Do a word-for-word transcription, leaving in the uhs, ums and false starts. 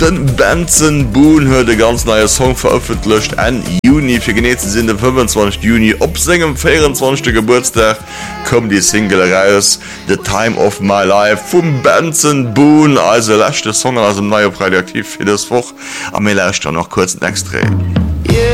Den Benson Boone hue de ganz neue Song veröffentlicht en Juni fir geneten sinn den fünfundzwanzigsten Juni op segem vierundzwanzigsten Geburtstag kom die Single raus The Time of My Life vum Benson Boone, also lachte Song aus dem neue Radioaktiv fir das Woch am mir lacht noch kurz ein Extra.